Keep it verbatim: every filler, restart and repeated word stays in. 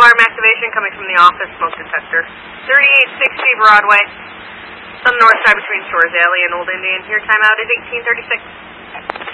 alarm activation coming from the office smoke detector. thirty-eight sixty Broadway. It's on the north side between Shores Alley and Old Indian. Your timeout is eighteen thirty-six.